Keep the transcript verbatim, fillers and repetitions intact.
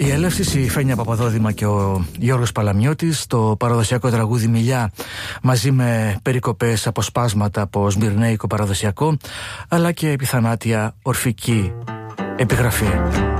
Η Έλευσης, η Φένια Παπαδόδημα και ο Γιώργος Παλαμιώτης, το παραδοσιακό τραγούδι Μιλιά, μαζί με περικοπές, αποσπάσματα από σμυρνέικο παραδοσιακό, αλλά και επιθανάτια ορφική επιγραφή.